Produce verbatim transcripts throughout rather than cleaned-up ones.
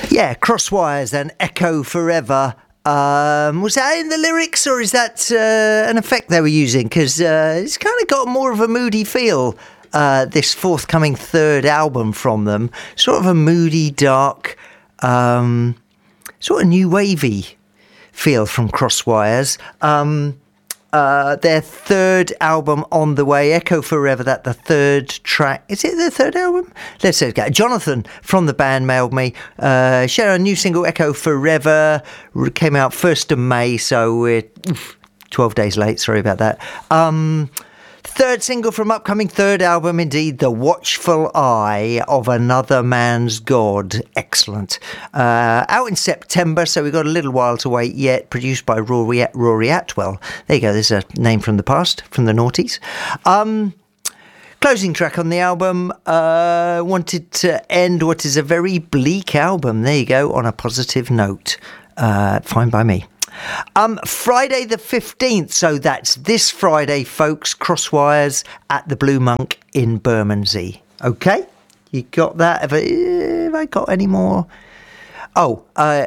Yeah, Crosswires and Echo Forever. Um, was that in the lyrics, or is that uh, an effect they were using? Because uh, it's kind of got more of a moody feel, uh, this forthcoming third album from them. Sort of a moody, dark, um, sort of new wavy feel from Crosswires. Um, uh, their third album on the way, Echo Forever, that the third track. Is it the third album? Let's say it. Jonathan from the band mailed me. Uh, share a new single, Echo Forever. Came out first of May, so we're oof, twelve days late. Sorry about that. Um, third single from upcoming third album, indeed, The Watchful Eye of Another Man's God. Excellent. Uh, out in September, so we've got a little while to wait yet. Produced by Rory, Rory Atwell. There you go, there's a name from the past, from the noughties. Um, closing track on the album. Uh, wanted to end what is a very bleak album. There you go, on a positive note. Uh, fine by me. Um, Friday the fifteenth, so that's this Friday, folks, Crosswires at the Blue Monk in Bermondsey. Okay, you got that? Have I, have I got any more? Oh, uh,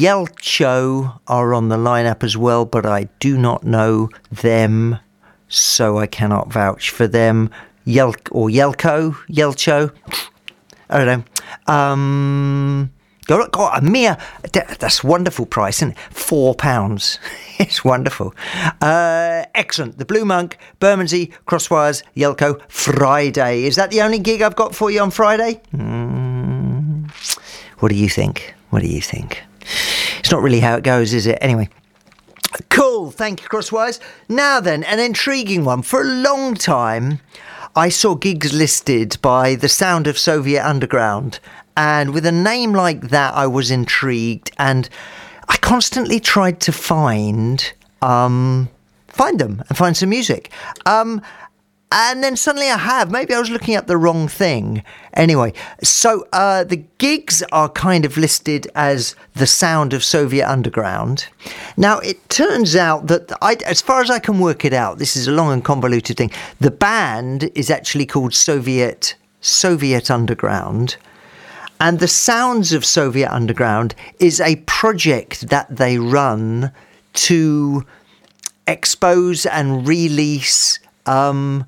Yelcho are on the lineup as well, but I do not know them, so I cannot vouch for them. Yel or Yelko, Yelcho, I don't know. Um... Got, got a mere, that's a wonderful price, isn't it? Four pounds. It's wonderful. Uh, excellent. The Blue Monk, Bermondsey, Crosswires, Yelko, Friday. Is that the only gig I've got for you on Friday? Mm, what do you think? What do you think? It's not really how it goes, is it? Anyway. Cool. Thank you, Crosswires. Now then, an intriguing one. For a long time, I saw gigs listed by The Sound of Soviet Underground. And with a name like that, I was intrigued, and I constantly tried to find um, find them and find some music. Um, and then suddenly I have. Maybe I was looking at the wrong thing. Anyway, so uh, the gigs are kind of listed as The Sound of Soviet Underground. Now, it turns out that, I, as far as I can work it out, this is a long and convoluted thing, the band is actually called Soviet Soviet Underground. And The Sounds of Soviet Underground is a project that they run to expose and release um,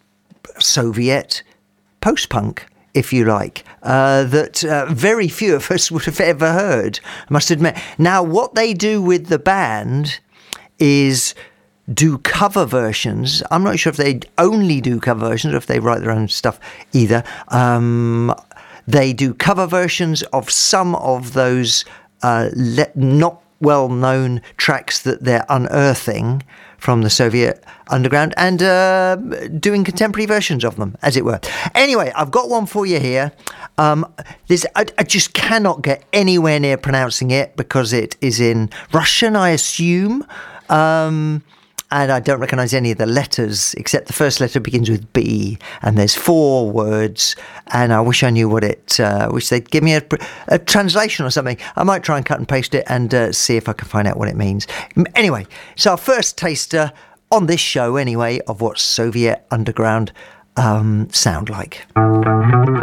Soviet post-punk, if you like, uh, that uh, very few of us would have ever heard, I must admit. Now, what they do with the band is do cover versions. I'm not sure if they only do cover versions or if they write their own stuff either. Um They do cover versions of some of those uh, le- not well-known tracks that they're unearthing from the Soviet underground and uh, doing contemporary versions of them, as it were. Anyway, I've got one for you here. Um, this, I, I just cannot get anywhere near pronouncing it because it is in Russian, I assume. Um... And I don't recognise any of the letters, except the first letter begins with B, and there's four words, and I wish I knew what it, uh, wish they'd give me a, a translation or something. I might try and cut and paste it and uh, see if I can find out what it means. Anyway, so our first taster on this show, anyway, of what Soviet Underground um, sound like.